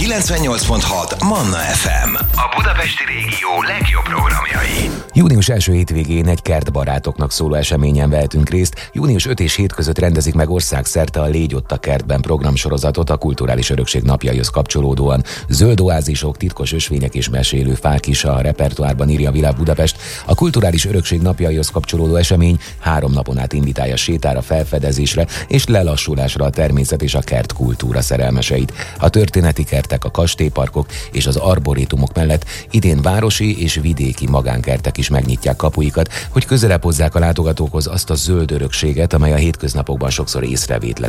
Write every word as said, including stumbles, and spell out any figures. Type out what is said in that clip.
kilencvennyolc pont hat Manna ef em. A budapesti régió legjobb programjai. Június első hétvégén egy kertbarátoknak szóló eseményen vehetünk részt. Június öt és hét között rendezik meg országszerte a Légy ott a kertben programsorozatot a kulturális örökség napjaihoz kapcsolódóan. Zöld oázisok, titkos ösvények és mesélő fák is a repertoárban, írja Világ Budapest. A kulturális örökség napjaihoz kapcsolódó esemény három napon át invitálja sétára, felfedezésre és lelassulásra a természet és a kert kultúra szerelmeseit. A történeti kertek, a kastélyparkok és az arborétumok mellett idén városi és vidéki magánkertek is megnyitják kapuikat, hogy közelebb hozzák a látogatókhoz azt a zöld örökséget, amely a hétköznapokban sokszor észrevétlenül